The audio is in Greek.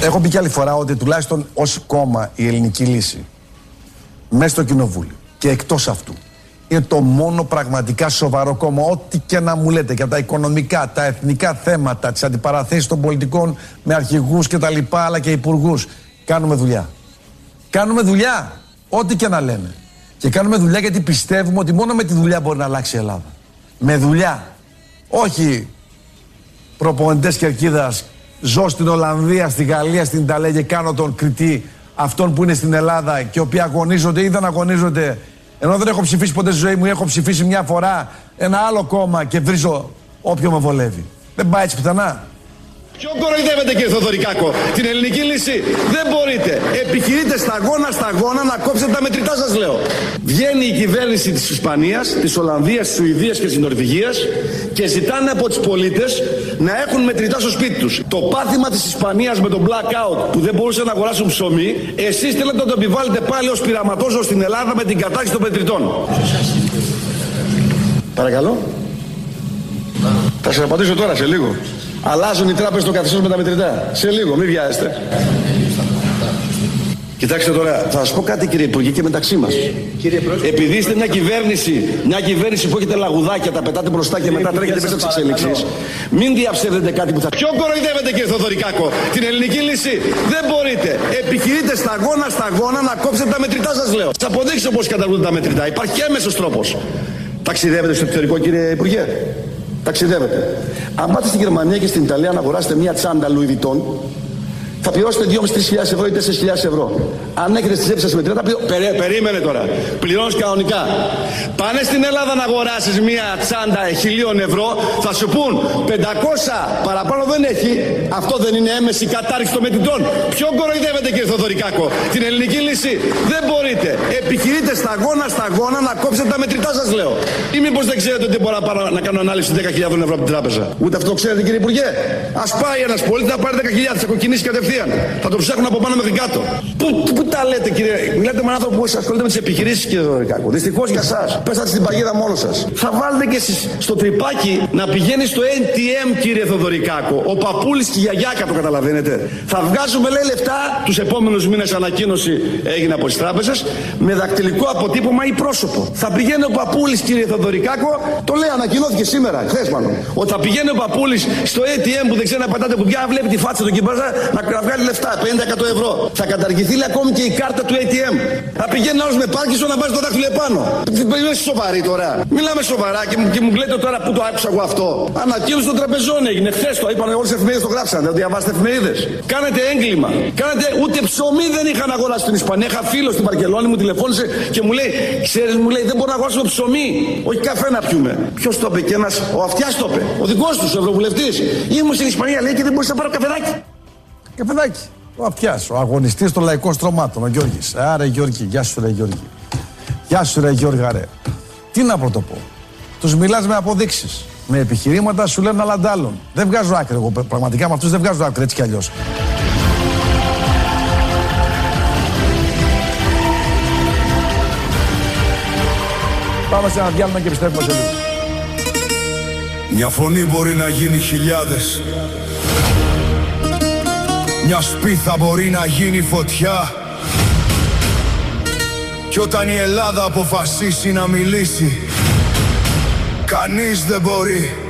Έχω πει και άλλη φορά ότι τουλάχιστον ως κόμμα η Ελληνική Λύση μέσα στο κοινοβούλιο και εκτός αυτού είναι το μόνο πραγματικά σοβαρό κόμμα, ό,τι και να μου λέτε, για τα οικονομικά, τα εθνικά θέματα, τις αντιπαραθέσεις των πολιτικών με αρχηγούς και τα λοιπά, αλλά και υπουργούς. Κάνουμε δουλειά. Κάνουμε δουλειά, ό,τι και να λένε. Και κάνουμε δουλειά γιατί πιστεύουμε ότι μόνο με τη δουλειά μπορεί να αλλάξει η Ελλάδα. Με δουλειά. Όχι προπονητές κερκίδας, ζω στην Ολλανδία, στη Γαλλία, στην Ιταλία και κάνω τον κριτή αυτών που είναι στην Ελλάδα και οι οποίοι αγωνίζονται ή δεν αγωνίζονται. Ενώ δεν έχω ψηφίσει ποτέ στη ζωή μου, έχω ψηφίσει μια φορά ένα άλλο κόμμα και βρίζω όποιο με βολεύει. Δεν πάει έτσι πουθενά. Ποιο κοροϊδεύετε, κύριε Θεοδωρικάκο? Την Ελληνική Λύση δεν μπορείτε. Επιχειρείτε σταγόνα να κόψετε τα μετρητά, σας λέω. Βγαίνει η κυβέρνηση της Ισπανίας, της Ολλανδίας, της Σουηδίας και της Νορβηγίας και ζητάνε από τους πολίτες να έχουν μετρητά στο σπίτι τους. Το πάθημα της Ισπανίας με τον blackout που δεν μπορούσαν να αγοράσουν ψωμί, εσείς θέλετε να το επιβάλλετε πάλι ως πειραματόζωο στην Ελλάδα με την κατάργηση των μετρητών. Παρακαλώ. Θα σας απαντήσω τώρα σε λίγο. Αλλάζουν οι τράπεζες το καθεστώς με τα μετρητά. Σε λίγο, μην βιάζεστε. Κοιτάξτε τώρα, θα σας πω κάτι, κύριε Υπουργέ, και μεταξύ μας. Επειδή είστε μια κυβέρνηση που έχετε λαγουδάκια, τα πετάτε μπροστά και μετά τρέχετε μέσα στις εξέλιξεις, μην διαψεύδετε κάτι που θα... Ποιο κοροϊδεύετε, κύριε Θεοδωρικάκο? Την Ελληνική Λύση δεν μπορείτε. Επιχειρείτε σταγόνα να κόψετε τα μετρητά, σας λέω. Σας αποδείξω πώς καταργούνται τα μετρητά. Υπάρχει και έμεσος τρόπος. Ταξιδεύετε στο εξωτερικό, κύριε Υπουργέ? Ταξιδεύετε. Αν πάτε στη Γερμανία και στην Ιταλία να αγοράσετε μια τσάντα Louis Vuitton, θα πληρώσετε 2.500-3.000 ευρώ ή 4.000 ευρώ. Αν έχετε στη τσέπη σας μετρητά, περίμενε τώρα. Πληρώνεις κανονικά. Πάνε στην Ελλάδα να αγοράσεις μια τσάντα 1.000 ευρώ, θα σου πούν 500 παραπάνω δεν έχει. Αυτό δεν είναι έμεση κατάρριξη των μετρητών? Ποιο κοροϊδεύετε, κύριε Θεοδωρικάκο? Την Ελληνική Λύση δεν μπορείτε. Επιχειρείτε σταγόνα να κόψετε τα μετρητά, σας λέω. Ή μήπως δεν ξέρετε ότι μπορώ να κάνω ανάλυση 10.000 ευρώ από την τράπεζα? Ούτε αυτό ξέρετε, κύριε Υπουργέ? Ας πάει ένας πολίτης να πάρει 10.000, θα κοκκινήσει κατευθείαν. Θα το ψάχνουν από πάνω μέχρι κάτω. Πού τα λέτε, κύριε? Μιλάτε με έναν άνθρωπο που ασχολείται με τις επιχειρήσεις, κύριε Θεοδωρικάκο. Δυστυχώς για εσάς. Πέσατε στην παγίδα μόνος σας. Θα βάλετε και εσείς στο τρυπάκι να πηγαίνει στο ATM, κύριε Θεοδωρικάκο. Ο παππούλης και η γιαγιάκα, το καταλαβαίνετε. Θα βγάζουμε, λέει, λεφτά τους επόμενους μήνες, ανακοίνωση έγινε από τις τράπεζες, με δακτυλικό αποτύπωμα ή πρόσωπο. Θα πηγαίνει ο παππούλης, κύριε Θεοδωρικάκο, το λέει, ανακοινώθηκε σήμερα, χθες μάλλον. Ότι θα πηγαίνει ο παππούλης στο ATM που δεν ξέρει να πατάτε κουμπιά, βλέπει τη φάτσα του κυμπάζα να βγάλει λεφτά, 50-100 ευρώ. Θα καταργηθεί ακόμη και η κάρτα του ATM. Θα πηγαίνει άλλος με πάρκινσον να βάζει το δάχτυλο επάνω. Είσαι σοβαροί τώρα? Μιλάμε σοβαρά και μου λέτε τώρα που το άκουσα εγώ αυτό. Ανακοίνωση των τραπεζών έγινε. Χθες το είπαν, όλες τις εφημερίδες το γράψαν. Δεν διαβάσετε εφημερίδες? Κάνετε έγκλημα. Ούτε ψωμί δεν είχαν αγοράσει στην Ισπανία. Είχα φίλο στην Βαρκελόνη, μου τηλεφώνησε και μου λέει, ξέρεις, μου λέει, δεν μπορώ να αγοράσουμε ψωμί. Όχι καφέ να πιούμε. Ποιος το είπε? Και ένας, ο Αυτιάς το είπε. Ο δικός του ευρωβουλευτής. Ήμουν στην Ισπανία, λέει, και δεν μπορούσα να πάρω καφεδάκι. Καφεδάκι. Ο Αυτιάς, ο αγωνιστής των λαϊκών στρωμάτων, ο Γιώργης. Άρα Γιώργη, γεια σου ρε Γιώργη. Γεια σου ρε Γιώργα ρε. Τι να πρωτοπώ? Τους μιλάς με αποδείξεις, με επιχειρήματα, σου λένε άλλα άλλων. Δεν βγάζω άκρη εγώ, πραγματικά με αυτούς δεν βγάζω άκρη έτσι κι αλλιώς. Πάμε σε ένα διάλειμμα και επιστρέφουμε σε λίγο. Μια φωνή μπορεί να γίνει χιλιάδες. Μια σπίθα μπορεί να γίνει φωτιά. Κι όταν η Ελλάδα αποφασίσει να μιλήσει, κανείς δεν μπορεί